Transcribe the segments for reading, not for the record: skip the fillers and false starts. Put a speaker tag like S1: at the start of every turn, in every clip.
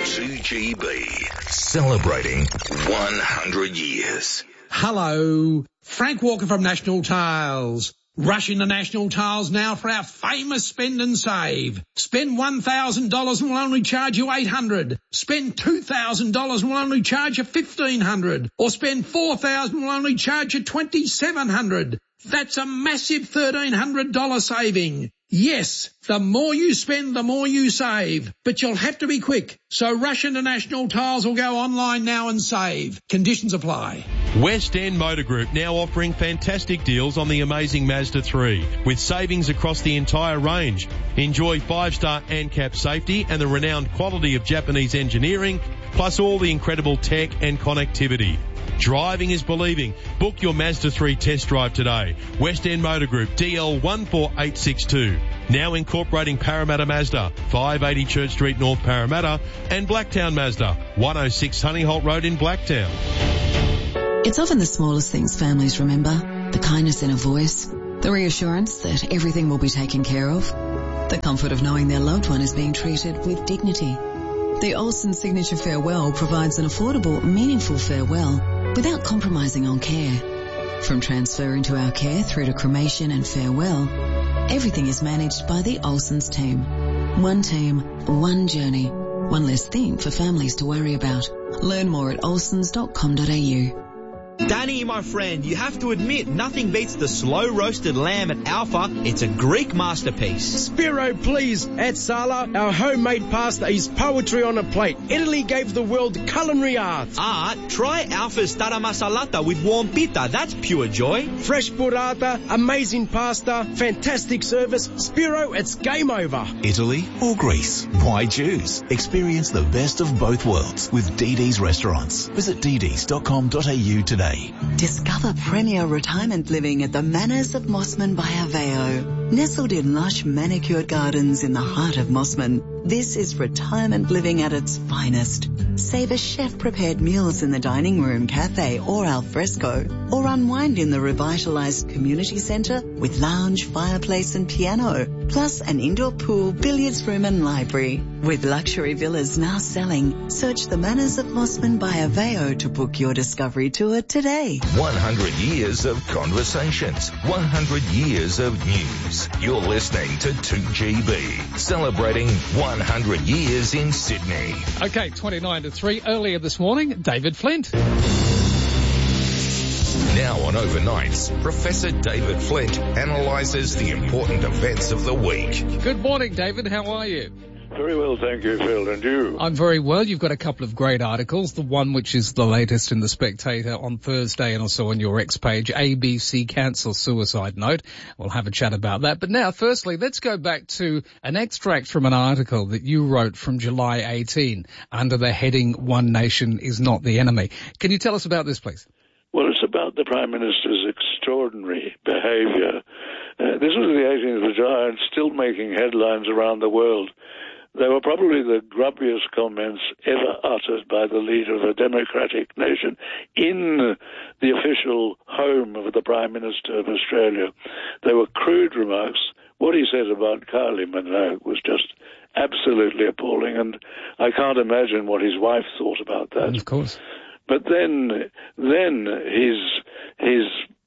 S1: 2GB, celebrating 100 years.
S2: Hello, Frank Walker from National Tiles. Rush into National Tiles now for our famous spend and save. Spend $1,000 and we'll only charge you $800. Spend $2,000 and we'll only charge you $1,500. Or spend $4,000 and we'll only charge you $2,700. That's a massive $1,300 saving. Yes, the more you spend, the more you save. But you'll have to be quick. So rush into National Tiles or go online now and save. Conditions apply.
S3: West End Motor Group now offering fantastic deals on the amazing Mazda 3 with savings across the entire range. Enjoy 5-star ANCAP safety and the renowned quality of Japanese engineering, plus all the incredible tech and connectivity. Driving is believing. Book your Mazda 3 test drive today. West End Motor Group, DL 14862. Now incorporating Parramatta Mazda, 580 Church Street, North Parramatta, and Blacktown Mazda, 106 Honeyholt Road in Blacktown.
S4: It's often the smallest things families remember. The kindness in a voice, the reassurance that everything will be taken care of, the comfort of knowing their loved one is being treated with dignity. The Olsen Signature Farewell provides an affordable, meaningful farewell without compromising on care. From transfer into our care through to cremation and farewell, everything is managed by the Olsen's team. One team, one journey, one less thing for families to worry about. Learn more at olsens.com.au.
S5: Danny, my friend, you have to admit, nothing beats the slow-roasted lamb at Alpha. It's a Greek masterpiece.
S6: Spiro, please. At Sala, our homemade pasta is poetry on a plate. Italy gave the world culinary arts.
S5: Try Alpha's tara masalata with warm pita. That's pure joy.
S6: Fresh burrata, amazing pasta, fantastic service. Spiro, it's game over.
S1: Italy or Greece? Why choose? Experience the best of both worlds with DD's Restaurants. Visit dds.com.au today.
S7: Discover premier retirement living at the Manors of Mossman by Aveo. Nestled in lush manicured gardens in the heart of Mossman, this is retirement living at its finest. Savor chef-prepared meals in the dining room, cafe or al fresco, or unwind in the revitalized community centre with lounge, fireplace and piano, plus an indoor pool, billiards room and library. With luxury villas now selling, search the Manors of Mossman by Aveo to book your discovery tour today.
S1: 100 years of conversations, 100 years of news. You're listening to 2GB, celebrating 100 years in Sydney.
S8: Okay, 29 to 3. Earlier this morning, David Flint.
S1: Now on Overnights, Professor David Flint analyses the important events of the week.
S8: Good morning, David. How are you?
S9: Very well, thank you, Phil. And you?
S8: I'm very well. You've got a couple of great articles. The one which is the latest in The Spectator on Thursday and also on your X page, ABC cancels suicide note. We'll have a chat about that. But now, firstly, let's go back to an extract from an article that you wrote from July 18 under the heading, One Nation is Not the Enemy. Can you tell us about this, please?
S9: Well, it's about the Prime Minister's extraordinary behaviour. This was the 18th of July and still making headlines around the world. They were probably the grubbiest comments ever uttered by the leader of a democratic nation in the official home of the Prime Minister of Australia. They were crude remarks. What he said about Kylie Minogue was just absolutely appalling, and I can't imagine what his wife thought about that.
S8: Of course.
S9: But then his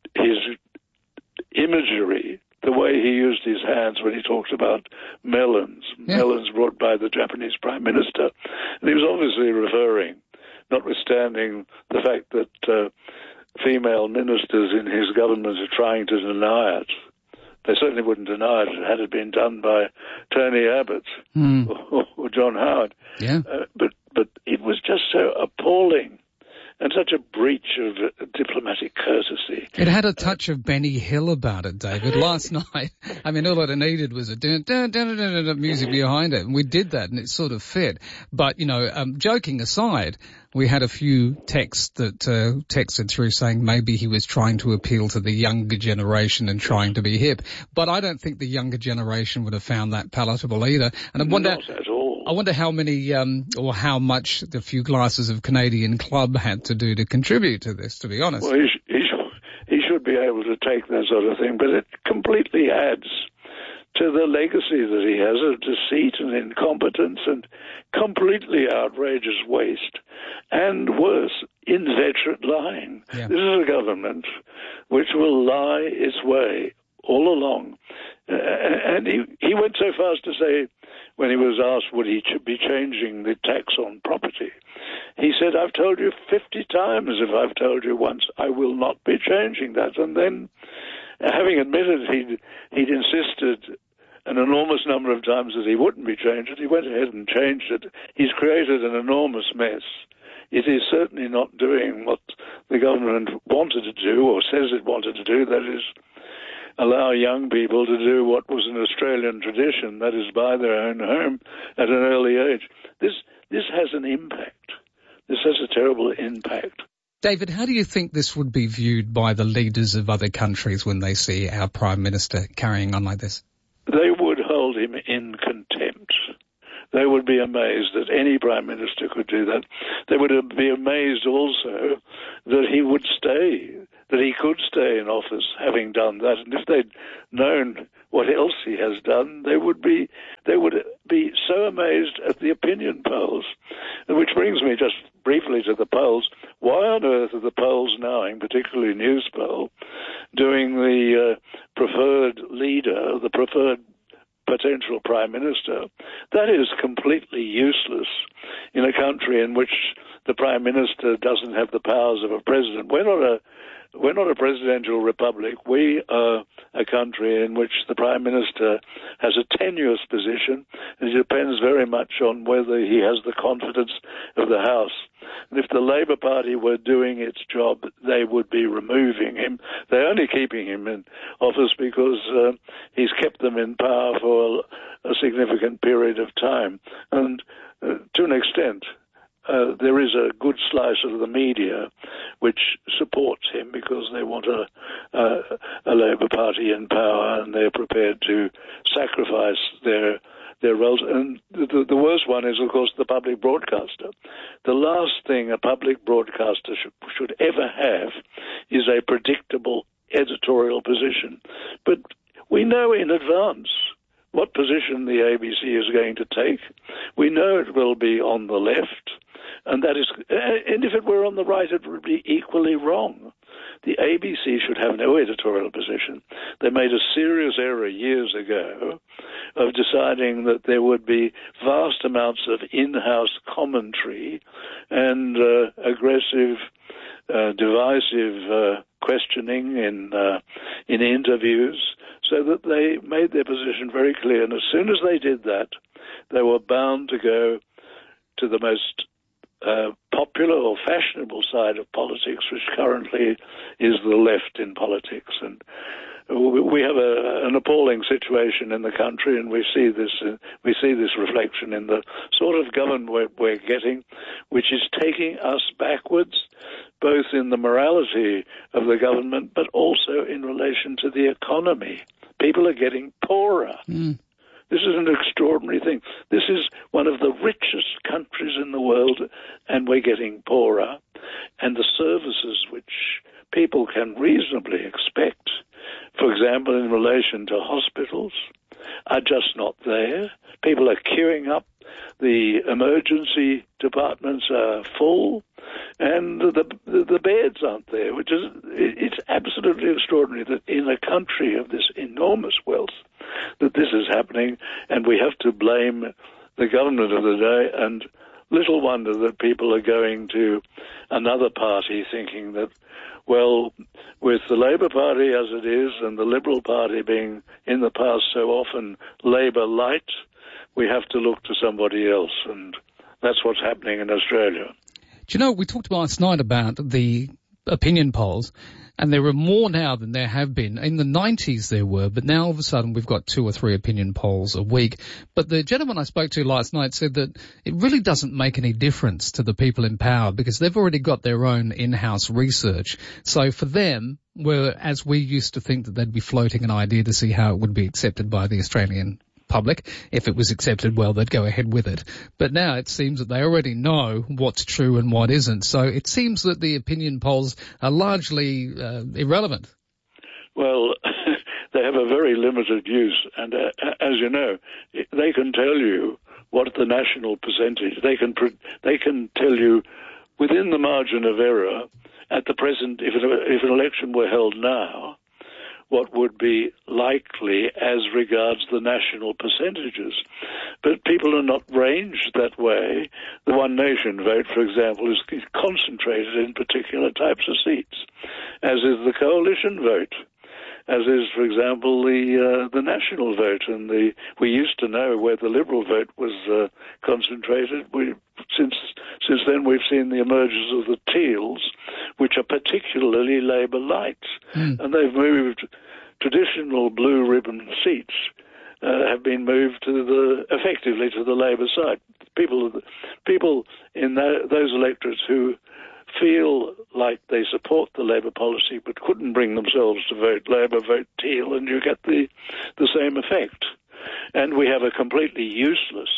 S9: imagery, the way he used his hands when he talked about melons brought by the Japanese Prime Minister. And he was obviously referring, notwithstanding the fact that female ministers in his government are trying to deny it. They certainly wouldn't deny it had it been done by Tony Abbott or John Howard.
S8: Yeah.
S9: But it was just so appalling. And such a breach of diplomatic courtesy.
S8: It had a touch of Benny Hill about it, David. Last night, I mean, all it needed was a dun, dun, dun, dun, dun, music behind it, and we did that, and it sort of fit. But, you know, joking aside, we had a few texts that texted through saying maybe he was trying to appeal to the younger generation and trying to be hip. But I don't think the younger generation would have found that palatable either. And I wonder,
S9: not at all.
S8: I wonder how many or how much the few glasses of Canadian Club had to do to contribute to this, to be honest.
S9: Well, he should be able to take that sort of thing, but it completely adds to the legacy that he has of deceit and incompetence and completely outrageous waste, and worse, inveterate lying. Yeah. This is a government which will lie its way all along. And he went so far as to say, when he was asked would he be changing the tax on property, he said, I've told you 50 times, if I've told you once, I will not be changing that. And then, having admitted he'd insisted an enormous number of times that he wouldn't be changed it, he went ahead and changed it. He's created an enormous mess. It is certainly not doing what the government wanted to do or says it wanted to do, that is, allow young people to do what was an Australian tradition, that is, buy their own home at an early age. This has an impact. This has a terrible impact.
S8: David, how do you think this would be viewed by the leaders of other countries when they see our Prime Minister carrying on like this?
S9: They would hold him in contempt. They would be amazed that any Prime Minister could do that. They would be amazed also that he would stay, that he could stay in office having done that. And if they'd known what else he has done, they would be so amazed at the opinion polls. Which brings me just briefly to the polls. Why on earth are the polls now, in particularly Newspoll, doing the preferred leader, the preferred potential Prime Minister? That is completely useless in a country in which the Prime Minister doesn't have the powers of a president. We're not a presidential republic. We are a country in which the Prime Minister has a tenuous position, and it depends very much on whether he has the confidence of the House. And if the Labour Party were doing its job, they would be removing him. They're only keeping him in office because he's kept them in power for a significant period of time. And to an extent, there is a good slice of the media which supports him because they want a Labour Party in power, and they're prepared to sacrifice their roles. And the worst one is, of course, the public broadcaster. The last thing a public broadcaster should ever have is a predictable editorial position. But we know in advance what position the ABC is going to take. We know it will be on the left. And if it were on the right, it would be equally wrong. The ABC should have no editorial position. They made a serious error years ago of deciding that there would be vast amounts of in-house commentary and aggressive, divisive questioning in interviews, so that they made their position very clear. And as soon as they did that, they were bound to go to the most popular or fashionable side of politics, which currently is the left in politics. And we have an appalling situation in the country, and we see this reflection in the sort of government we're getting, which is taking us backwards, both in the morality of the government, but also in relation to the economy. People are getting poorer. This is an extraordinary thing. This is one of the richest countries in the world, and we're getting poorer. And the services which people can reasonably expect, for example, in relation to hospitals, are just not there. People are queuing up. The emergency departments are full, and the beds aren't there, it's absolutely extraordinary that in a country of this enormous wealth that this is happening, and we have to blame the government of the day. And little wonder that people are going to another party thinking that, well, with the Labour Party as it is and the Liberal Party being in the past so often Labour light, we have to look to somebody else, and that's what's happening in Australia.
S8: Do you know, we talked last night about the opinion polls, and there are more now than there have been. In the 90s there were, but now all of a sudden we've got 2 or 3 opinion polls a week. But the gentleman I spoke to last night said that it really doesn't make any difference to the people in power because they've already got their own in-house research. So for them, whereas we used to think that they'd be floating an idea to see how it would be accepted by the Australian public. If it was accepted, well, they'd go ahead with it. But now it seems that they already know what's true and what isn't. So it seems that the opinion polls are largely irrelevant.
S9: Well, they have a very limited use. And as you know, they can tell you what the national percentage. They can tell you within the margin of error at the present, if an election were held now, what would be likely as regards the national percentages. But people are not ranged that way. The One Nation vote, for example, is concentrated in particular types of seats, as is the coalition vote, as is, for example, the national vote. And we used to know where the Liberal vote was concentrated. Since then, we've seen the emergence of the Teals, which are particularly Labour light, and they've moved. Traditional blue ribbon seats have been moved effectively to the Labour side. People in those electorates who feel like they support the Labour policy but couldn't bring themselves to vote Labour, vote Teal, and you get the same effect. And we have a completely useless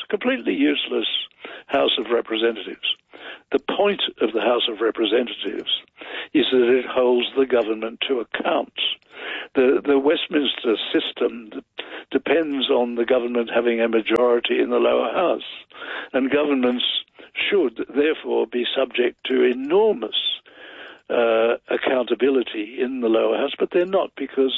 S9: House of Representatives. The point of the House of Representatives is that it holds the government to account. The Westminster system depends on the government having a majority in the lower house, and governments should therefore be subject to enormous accountability in the lower house, but they're not, because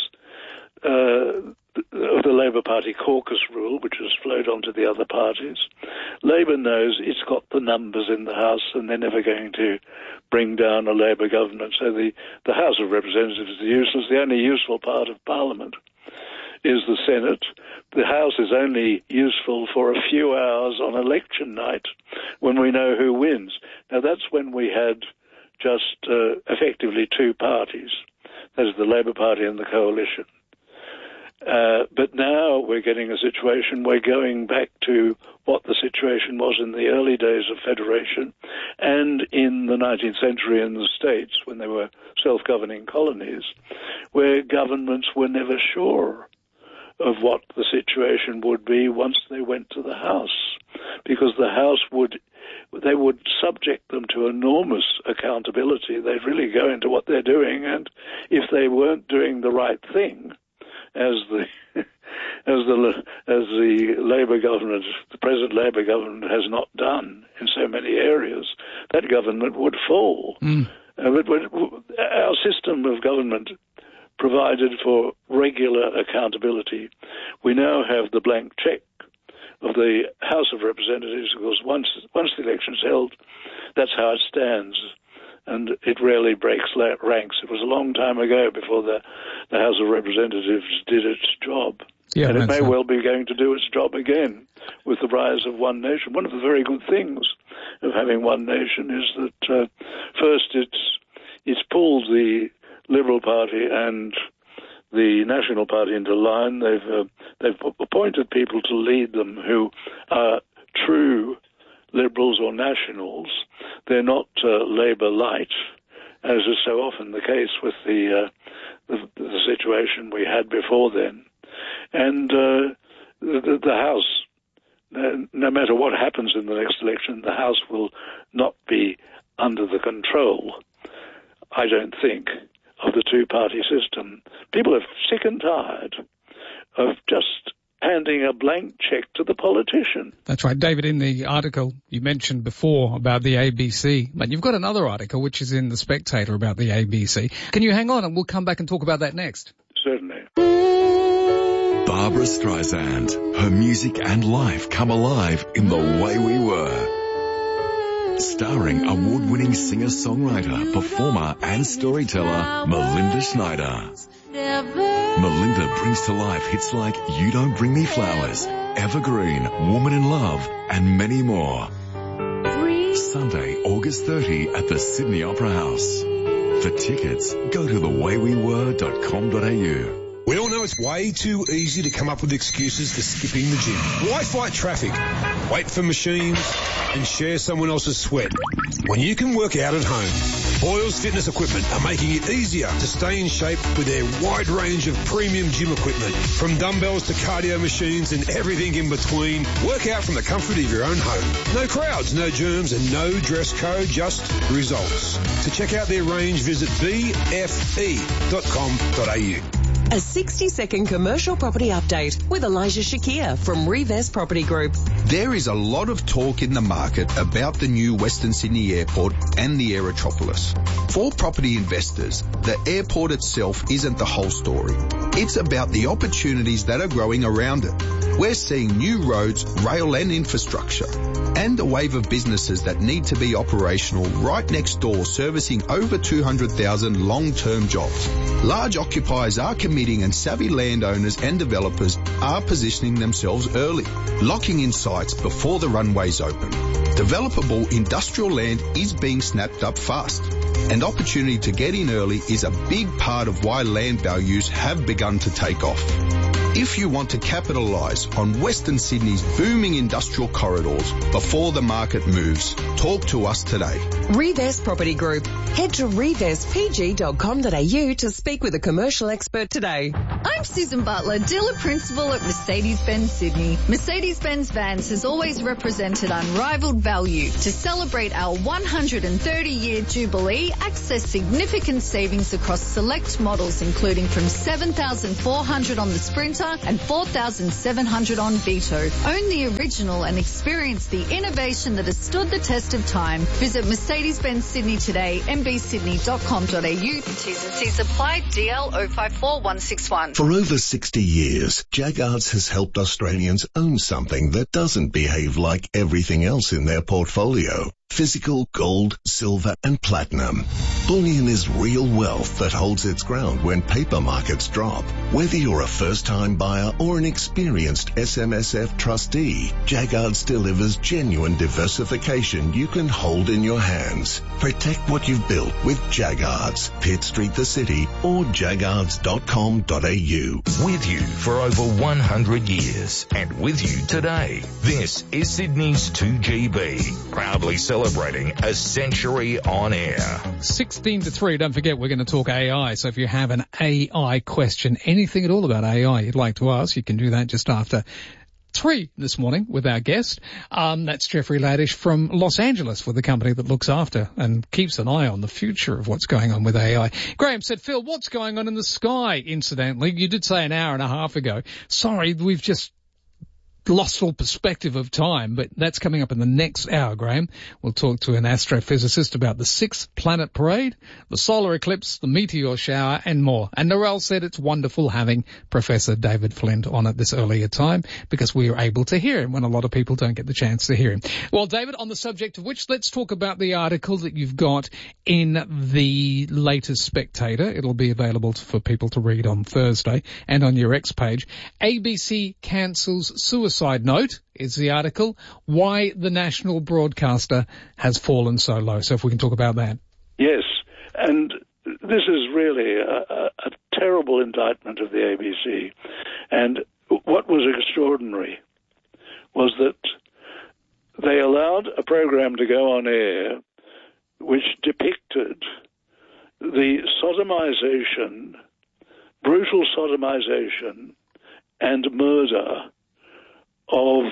S9: of the Labour Party caucus rule, which has flowed on to the other parties. Labour knows it's got the numbers in the House, and they're never going to bring down a Labour government. So the House of Representatives is useless. The only useful part of Parliament is the Senate. The House is only useful for a few hours on election night when we know who wins. Now, that's when we had just effectively two parties. That is the Labour Party and the coalition. But now we're getting a situation, we're going back to what the situation was in the early days of federation and in the 19th century in the States when they were self-governing colonies, where governments were never sure of what the situation would be once they went to the House, because the House would subject them to enormous accountability. They'd really go into what they're doing, and if they weren't doing the right thing, as the Labour government, the present Labour government, has not done in so many areas, that government would fall. Our system of government provided for regular accountability. We now have the blank check of the House of Representatives, because once the election's held, that's how it stands. And it rarely breaks ranks. It was a long time ago before the House of Representatives did its job. Yeah, and it may well be going to do its job again with the rise of One Nation. One of the very good things of having One Nation is that first it's pulled the Liberal Party and the National Party into line. They've appointed people to lead them who are true Liberals or Nationals. They're not Labour light, as is so often the case with the situation we had before then. And the House, no matter what happens in the next election, the House will not be under the control, I don't think, of the two-party system. People are sick and tired of just handing a blank check to the politician.
S8: That's right. David, in the article you mentioned before about the ABC, but you've got another article which is in The Spectator about the ABC. Can you hang on and we'll come back and talk about that next?
S9: Certainly.
S10: Barbra Streisand. Her music and life come alive in The Way We Were. Starring award-winning singer-songwriter, performer and storyteller Melinda Schneider. Melinda brings to life hits like You Don't Bring Me Flowers, Evergreen, Woman in Love, and many more. Sunday, August 30 at the Sydney Opera House. For tickets, go to thewaywewere.com.au.
S11: We all know it's way too easy to come up with excuses for skipping the gym. Why fight traffic, wait for machines, and share someone else's sweat when you can work out at home? Boyles Fitness Equipment are making it easier to stay in shape with their wide range of premium gym equipment. From dumbbells to cardio machines and everything in between, work out from the comfort of your own home. No crowds, no germs, and no dress code, just results. To check out their range, visit bfe.com.au.
S12: A 60-second commercial property update with Elijah Shakir from Revest Property Group.
S13: There is a lot of talk in the market about the new Western Sydney Airport and the Aerotropolis. For property investors, the airport itself isn't the whole story. It's about the opportunities that are growing around it. We're seeing new roads, rail and infrastructure, and a wave of businesses that need to be operational right next door, servicing over 200,000 long-term jobs. Large occupiers are committing, and savvy landowners and developers are positioning themselves early, locking in sites before the runways open. Developable industrial land is being snapped up fast, and opportunity to get in early is a big part of why land values have begun to take off. If you want to capitalise on Western Sydney's booming industrial corridors before the market moves, talk to us today.
S12: Revest Property Group. Head to revestpg.com.au to speak with a commercial expert today.
S14: I'm Susan Butler, dealer principal at Mercedes-Benz Sydney. Mercedes-Benz Vans has always represented unrivaled value. To celebrate our 130-year jubilee, access significant savings across select models, including from $7,400 on the Sprinter and $4,700 on Vito. Own the original and experience the innovation that has stood the test of time. Visit Mercedes-Benz Sydney today, mbsydney.com.au. T's and C's apply, DL 054161.
S15: For over 60 years, Jaggards has helped Australians own something that doesn't behave like everything else in their portfolio. Physical gold, silver and platinum. Bullion is real wealth that holds its ground when paper markets drop. Whether you're a first-time buyer or an experienced SMSF trustee, Jaggards delivers genuine diversification you can hold in your hands. Protect what you've built with Jaggards. Pitt Street, the city, or jaggards.com.au.
S1: With you for over 100 years and with you today. This is Sydney's 2GB, proudly celebrating a century on air.
S8: 16 to 3. Don't forget, we're going to talk AI. So if you have an AI question, anything at all about AI you'd like to ask, you can do that just after 3 this morning with our guest. That's Jeffrey Laddish from Los Angeles, with the company that looks after and keeps an eye on the future of what's going on with AI. Graham said, Phil, what's going on in the sky, incidentally? You did say an hour and a half ago. Sorry, we've just lost all perspective of time, but that's coming up in the next hour, Graham. We'll talk to an astrophysicist about the 6th planet parade, the solar eclipse, the meteor shower, and more. And Narelle said it's wonderful having Professor David Flint on at this earlier time, because we are able to hear him when a lot of people don't get the chance to hear him. Well, David, on the subject of which, let's talk about the article that you've got in the latest Spectator. It'll be available for people to read on Thursday, and on your X page. ABC cancels suicide note is the article. Why the national broadcaster has fallen so low. So if we can talk about that.
S9: Yes, and this is really a terrible indictment of the ABC. And what was extraordinary was that they allowed a program to go on air which depicted the sodomization, brutal sodomization and murder of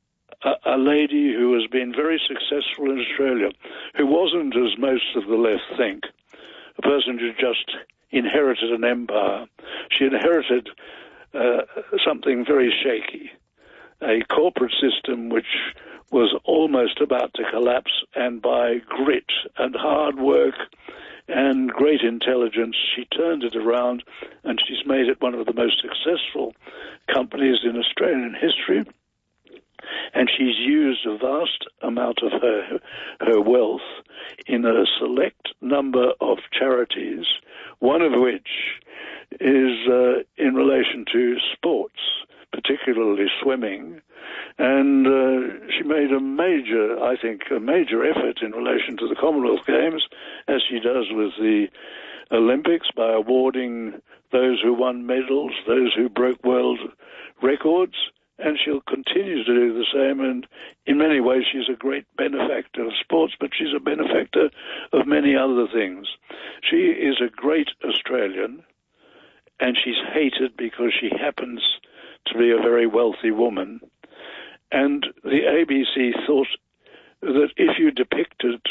S9: a lady who has been very successful in Australia, who wasn't, as most of the left think, a person who just inherited an empire. She inherited something very shaky, a corporate system which was almost about to collapse, and by grit and hard work and great intelligence, she turned it around, and she's made it one of the most successful companies in Australian history. And she's used a vast amount of her wealth in a select number of charities, one of which is in relation to sports, particularly swimming. And she made a major effort in relation to the Commonwealth Games, as she does with the Olympics, by awarding those who won medals, those who broke world records. And she'll continue to do the same, and in many ways she's a great benefactor of sports, but she's a benefactor of many other things. She is a great Australian, and she's hated because she happens to be a very wealthy woman. And the ABC thought that if you depicted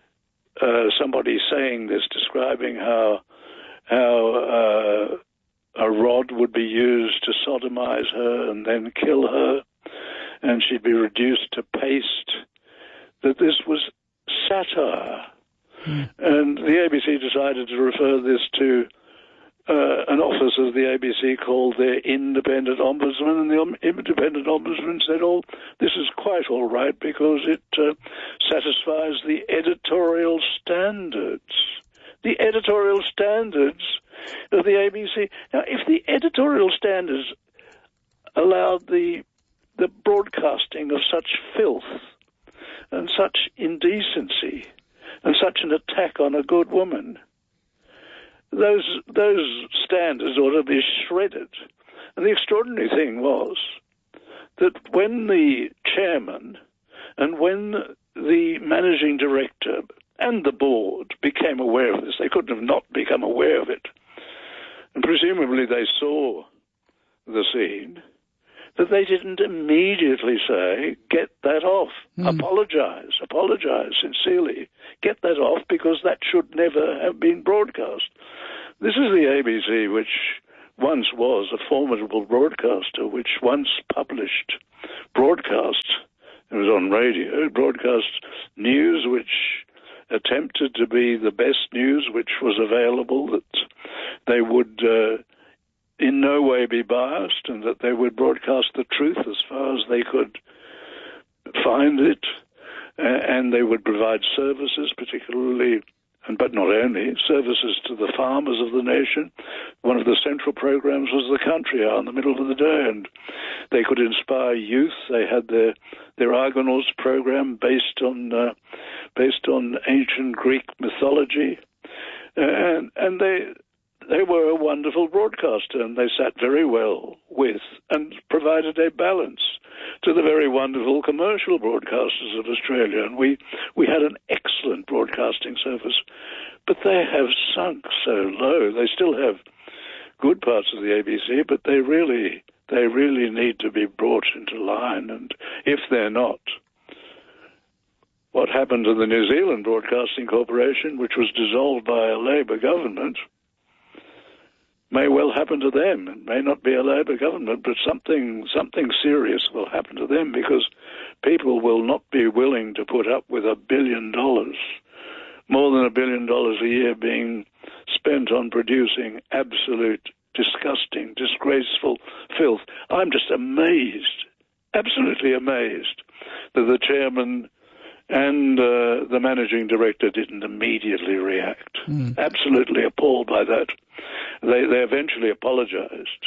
S9: somebody saying this, describing how a rod would be used to sodomize her and then kill her, and she'd be reduced to paste, that this was satire. And the ABC decided to refer this to an office of the ABC called their independent ombudsman, and the independent ombudsman said, oh, this is quite all right because it satisfies the editorial standards. The editorial standards of the ABC. Now, if the editorial standards allowed the broadcasting of such filth and such indecency and such an attack on a good woman, those standards ought to be shredded. And the extraordinary thing was that when the chairman and when the managing director and the board became aware of this, they couldn't have not become aware of it, and presumably they saw the scene, that they didn't immediately say, get that off, apologize sincerely, get that off, because that should never have been broadcast. This is the ABC, which once was a formidable broadcaster, which once published broadcasts, it was on radio, broadcast news which attempted to be the best news which was available, that they would in no way be biased, and that they would broadcast the truth as far as they could find it, and they would provide services, particularly, but not only, services to the farmers of the nation. One of the central programs was the Country Hour in the middle of the day, and they could inspire youth. They had their Argonauts program based on ancient Greek mythology, and they were a wonderful broadcaster, and they sat very well with and provided a balance to the very wonderful commercial broadcasters of Australia. And we had an excellent broadcasting service, but they have sunk so low. They still have good parts of the ABC, but they really need to be brought into line. And if they're not, what happened to the New Zealand Broadcasting Corporation, which was dissolved by a Labor government, may well happen to them. It may not be a Labor government, but something serious will happen to them, because people will not be willing to put up with $1 billion, more than $1 billion a year being spent on producing absolute, disgusting, disgraceful filth. I'm just amazed, absolutely amazed, that the chairman and the managing director didn't immediately react. Absolutely appalled by that. They eventually apologized.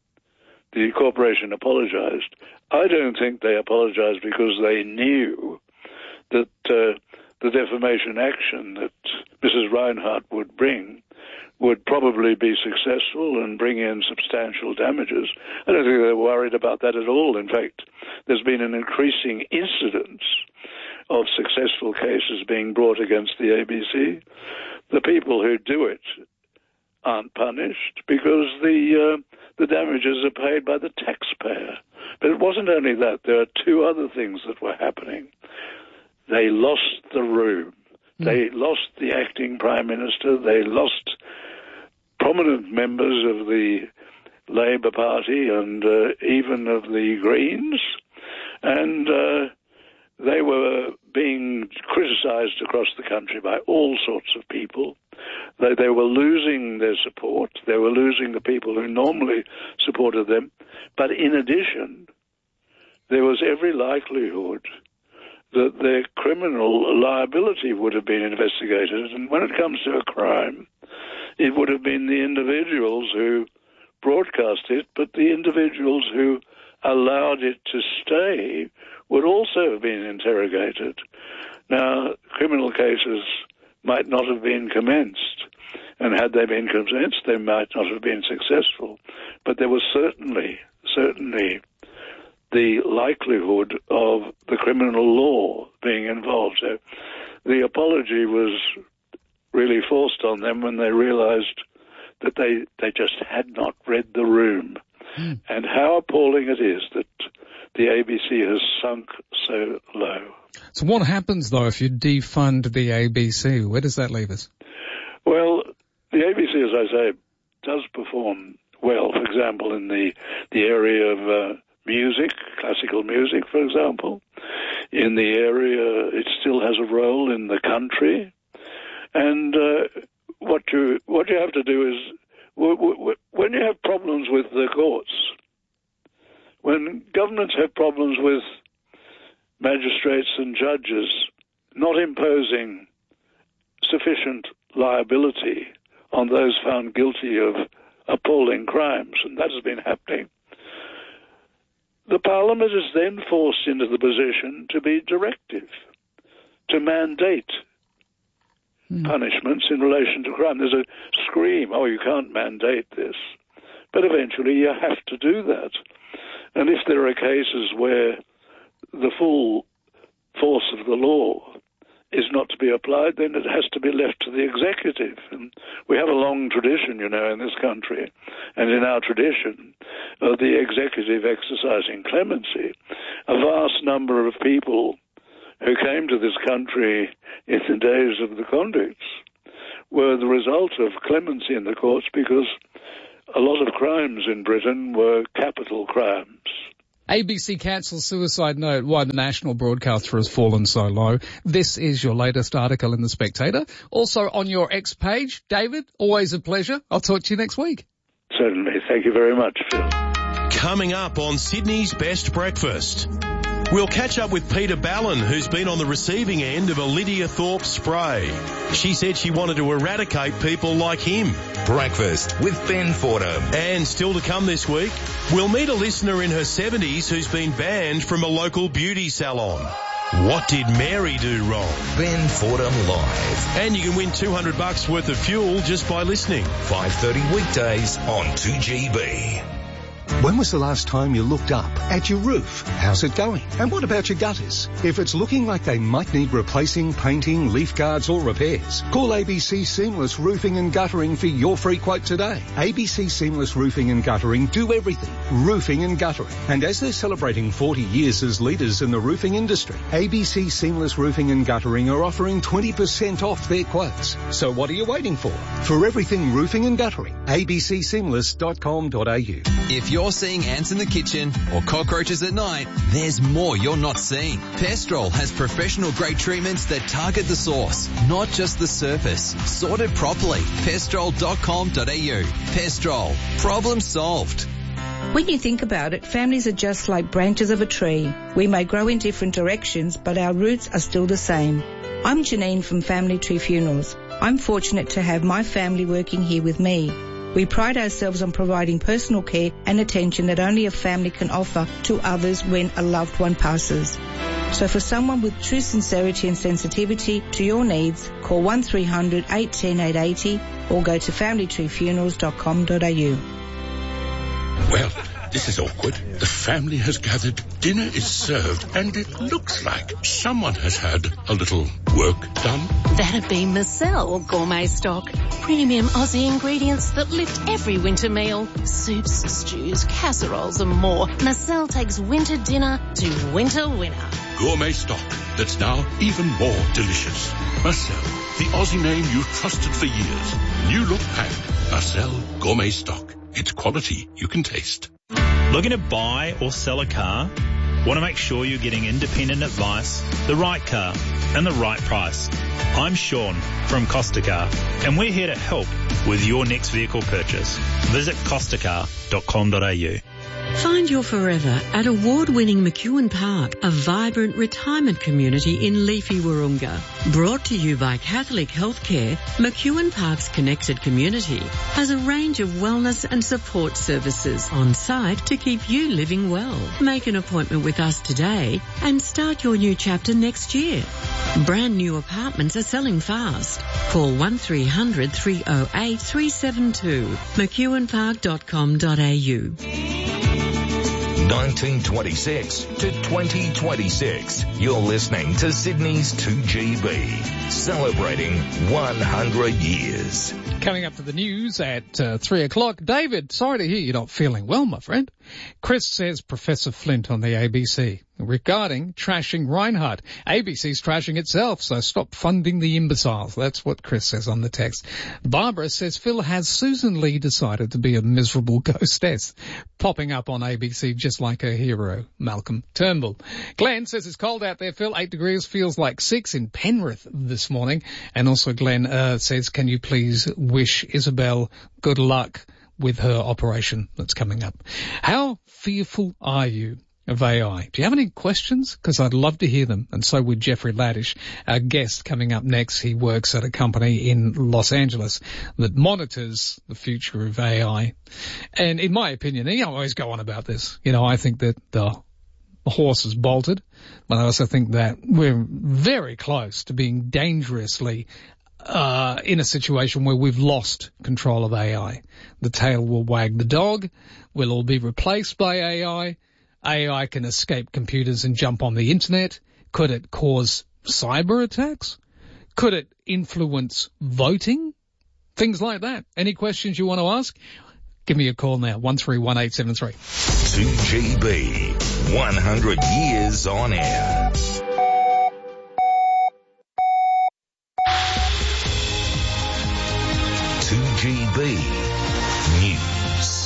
S9: The corporation apologized. I don't think they apologized because they knew that the defamation action that Mrs. Reinhardt would bring would probably be successful and bring in substantial damages. I don't think they were worried about that at all. In fact, there's been an increasing incidence of successful cases being brought against the ABC. The people who do it aren't punished because the damages are paid by the taxpayer. But it wasn't only that. There are two other things that were happening. They lost the room. They lost the acting Prime Minister. They lost prominent members of the Labour Party and even of the Greens. And they were being criticised across the country by all sorts of people. They were losing their support. They were losing the people who normally supported them. But in addition, there was every likelihood that their criminal liability would have been investigated. And when it comes to a crime, it would have been the individuals who broadcast it, but the individuals who allowed it to stay would also have been interrogated. Now, criminal cases might not have been commenced, and had they been commenced, they might not have been successful. But there was certainly the likelihood of the criminal law being involved. So the apology was really forced on them when they realized that they just had not read the room. And how appalling it is that the ABC has sunk so low.
S8: So what happens, though, if you defund the ABC? Where does that leave us?
S9: Well, the ABC, as I say, does perform well, for example, in the area of music, classical music, for example. In the area, it still has a role in the country. And what you have to do is, when you have problems with the courts, when governments have problems with magistrates and judges not imposing sufficient liability on those found guilty of appalling crimes, and that has been happening, the Parliament is then forced into the position to be directive, to mandate punishments in relation to crime. There's a scream, oh, you can't mandate this. But eventually you have to do that. And if there are cases where the full force of the law is not to be applied, then it has to be left to the executive. And we have a long tradition, you know, in this country, and in our tradition of the executive exercising clemency. A vast number of people who came to this country in the days of the convicts were the result of clemency in the courts, because a lot of crimes in Britain were capital crimes.
S8: ABC cancels suicide note, why the national broadcaster has fallen so low. This is your latest article in The Spectator. Also on your X page. David, always a pleasure. I'll talk to you next week.
S9: Certainly. Thank you very much, Phil.
S3: Coming up on Sydney's Best Breakfast, we'll catch up with Peter Ballon, who's been on the receiving end of a Lydia Thorpe spray. She said she wanted to eradicate people like him.
S1: Breakfast with Ben Fordham.
S3: And still to come this week, we'll meet a listener in her 70s who's been banned from a local beauty salon. What did Mary do wrong?
S1: Ben Fordham Live.
S3: And you can win $200 worth of fuel just by listening.
S1: 5:30 weekdays on 2GB.
S16: When was the last time you looked up at your roof? How's it going? And what about your gutters? If it's looking like they might need replacing, painting, leaf guards or repairs, call ABC Seamless Roofing and Guttering for your free quote today. ABC Seamless Roofing and Guttering do everything. Roofing and guttering. And as they're celebrating 40 years as leaders in the roofing industry, ABC Seamless Roofing and Guttering are offering 20% off their quotes. So what are you waiting for? For everything roofing and guttering, abcseamless.com.au.
S17: If you're seeing ants in the kitchen or cockroaches at night, there's more you're not seeing. Pestrol has professional-grade treatments that target the source, not just the surface. Sorted properly. Pestrol.com.au. Pestrol. Problem solved.
S18: When you think about it, families are just like branches of a tree. We may grow in different directions, but our roots are still the same. I'm Janine from Family Tree Funerals. I'm fortunate to have my family working here with me. We pride ourselves on providing personal care and attention that only a family can offer to others when a loved one passes. So for someone with true sincerity and sensitivity to your needs, call 1300 810 880 or go to familytreefunerals.com.au.
S19: Well, this is awkward. The family has gathered, dinner is served, and it looks like someone has had a little work done.
S20: That'd be Marcel Gourmet Stock. Premium Aussie ingredients that lift every winter meal. Soups, stews, casseroles and more. Marcel takes winter dinner to winter winner.
S19: Gourmet Stock that's now even more delicious. Marcel, the Aussie name you've trusted for years. New look pack. Marcel Gourmet Stock. It's quality you can taste.
S21: Looking to buy or sell a car? Want to make sure you're getting independent advice, the right car, and the right price? I'm Sean from Costa Car, and we're here to help with your next vehicle purchase. Visit costacar.com.au.
S22: Find your forever at award-winning McEwen Park, a vibrant retirement community in leafy Wahroonga. Brought to you by Catholic Healthcare, McEwen Park's connected community has a range of wellness and support services on site to keep you living well. Make an appointment with us today and start your new chapter next year. Brand new apartments are selling fast. Call 1300 308 372. McEwenpark.com.au.
S1: 1926 to 2026. You're listening to Sydney's 2GB, celebrating 100 years.
S8: Coming up to the news at 3 o'clock. David, sorry to hear you're not feeling well, my friend. Chris says Professor Flint on the ABC. regarding trashing Reinhardt. ABC's trashing itself, so stop funding the imbeciles. That's what Chris says on the text. Barbara says Phil has Susan Lee decided to be a miserable ghostess, popping up on ABC just like her hero, Malcolm Turnbull. Glenn says it's cold out there, Phil. 8 degrees, feels like 6 in Penrith this morning. And also Glenn says, can you please wish Isabel good luck with her operation that's coming up. How fearful are you of AI? Do you have any questions? Because I'd love to hear them. And so would Jeffrey Laddish, our guest coming up next. He works at a company in Los Angeles that monitors the future of AI. And in my opinion, I always go on about this. I think that the horse has bolted, but I also think that we're very close to being dangerously in a situation where we've lost control of AI. The tail will wag the dog. We'll all be replaced by AI. AI can escape computers and jump on the internet. Could it cause cyber attacks? Could it influence voting? Things like that. Any questions you want to ask? Give me a call now, 131873.
S1: 2GB, 100 years on air. News.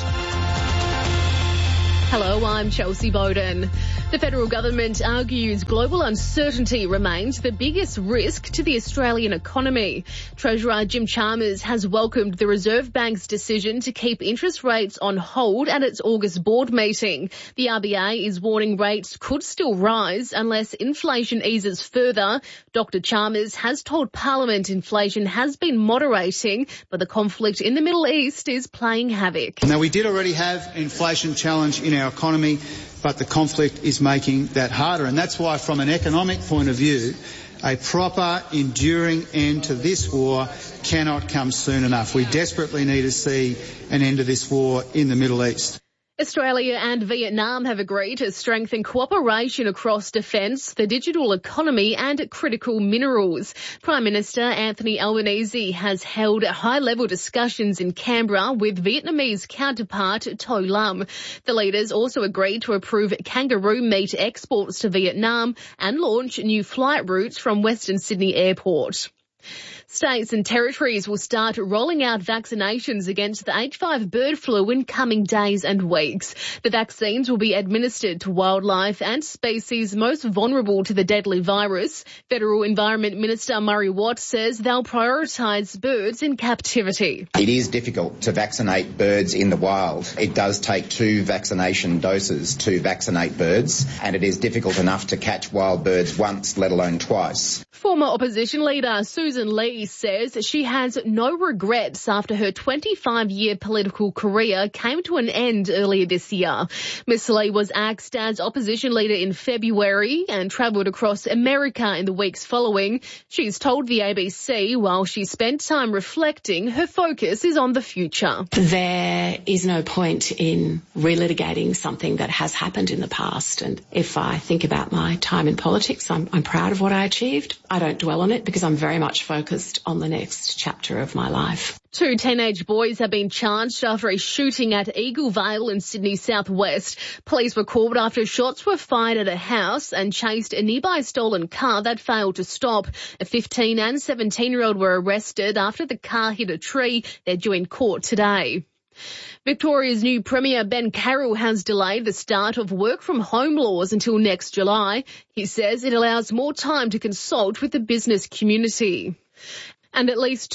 S2: Hello, I'm Chelsea Bowden. The federal government argues global uncertainty remains the biggest risk to the Australian economy. Treasurer Jim Chalmers has welcomed the Reserve Bank's decision to keep interest rates on hold at its August board meeting. The RBA is warning rates could still rise unless inflation eases further. Dr. Chalmers has told Parliament inflation has been moderating, but the conflict in the Middle East is playing havoc.
S4: Now, we did already have an inflation challenge in our economy, but the conflict is making that harder. And that's why, from an economic point of view, a proper, enduring end to this war cannot come soon enough. We desperately need to see an end to this war in the Middle East.
S2: Australia and Vietnam have agreed to strengthen cooperation across defence, the digital economy and critical minerals. Prime Minister Anthony Albanese has held high-level discussions in Canberra with Vietnamese counterpart To Lam. The leaders also agreed to approve kangaroo meat exports to Vietnam and launch new flight routes from Western Sydney Airport. States and territories will start rolling out vaccinations against the H5 bird flu in coming days and weeks. The vaccines will be administered to wildlife and species most vulnerable to the deadly virus. Federal Environment Minister Murray Watt says they'll prioritise birds in captivity.
S23: It is difficult to vaccinate birds in the wild. It does take 2 vaccination doses to vaccinate birds, and it is difficult enough to catch wild birds once, let alone twice.
S2: Former opposition leader Susan Lee says she has no regrets after her 25-year political career came to an end earlier this year. Ms. Lee was axed as opposition leader in February and travelled across America in the weeks following. She's told the ABC while she spent time reflecting, her focus is on the future.
S24: There is no point in relitigating something that has happened in the past. And if I think about my time in politics, I'm proud of what I achieved. I don't dwell on it because I'm very much focused on the next chapter of my life.
S2: 2 teenage boys have been charged after a shooting at Eagle Vale in Sydney southwest. Police were called after shots were fired at a house and chased a nearby stolen car that failed to stop. A 15 and 17-year-old were arrested after the car hit a tree. They're due in court today. Victoria's new Premier Ben Carroll has delayed the start of work-from-home laws until next July. He says it allows more time to consult with the business community. And at least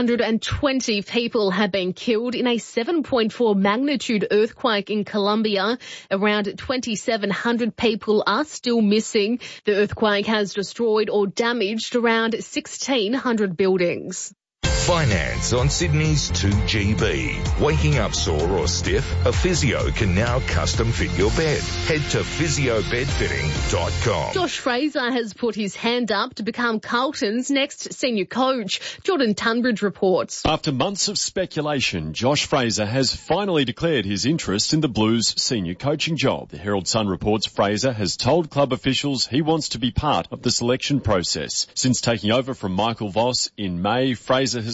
S2: 220 people have been killed in a 7.4 magnitude earthquake in Colombia. Around 2,700 people are still missing. The earthquake has destroyed or damaged around 1,600 buildings.
S1: Finance on Sydney's 2GB. Waking up sore or stiff? A physio can now custom fit your bed. Head to physiobedfitting.com.
S2: Josh Fraser has put his hand up to become Carlton's next senior coach. Jordan Tunbridge reports.
S25: After months of speculation, Josh Fraser has finally declared his interest in the Blues' senior coaching job. The Herald Sun reports Fraser has told club officials he wants to be part of the selection process. Since taking over from Michael Voss in May, Fraser has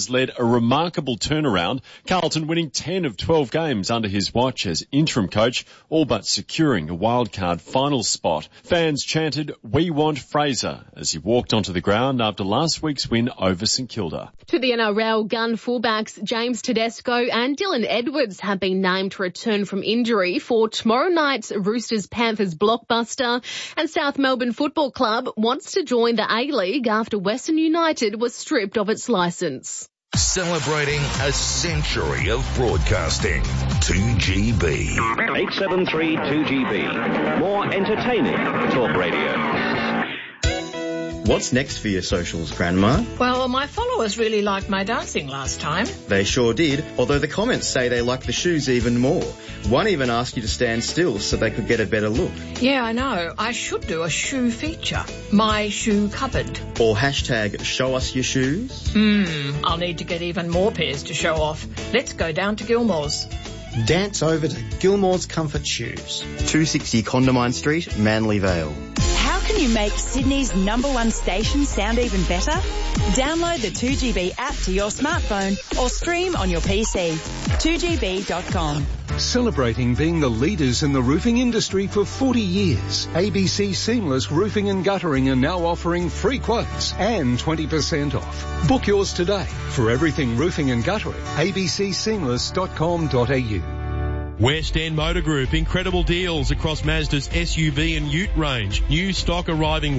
S25: has led a remarkable turnaround, Carlton winning 10 of 12 games under his watch as interim coach, all but securing a wildcard final spot. Fans chanted, "We want Fraser," as he walked onto the ground after last week's win over St Kilda.
S2: To the NRL, gun fullbacks James Tedesco and Dylan Edwards have been named to return from injury for tomorrow night's Roosters-Panthers blockbuster, and South Melbourne Football Club wants to join the A-League after Western United was stripped of its licence.
S1: Celebrating a century of broadcasting. 2GB.
S5: 873 2GB. More entertaining talk radio.
S6: What's next for your socials, Grandma?
S7: Well, my followers really liked my dancing last time.
S6: They sure did, although the comments say they like the shoes even more. One even asked you to stand still so they could get a better look.
S7: Yeah, I know. I should do a shoe feature. My shoe cupboard.
S6: Or hashtag show us your shoes.
S7: I'll need to get even more pairs to show off. Let's go down to Gilmore's.
S10: Dance over to Gilmore's Comfort Shoes.
S6: 260 Condamine Street, Manly Vale.
S11: How can you make Sydney's #1 station sound even better? Download the 2GB app to your smartphone or stream on your PC. 2GB.com.
S16: Celebrating being the leaders in the roofing industry for 40 years, ABC Seamless Roofing and Guttering are now offering free quotes and 20% off. Book yours today. For everything roofing and guttering, abcseamless.com.au.
S3: West End Motor Group, incredible deals across Mazda's SUV and Ute range. New stock arriving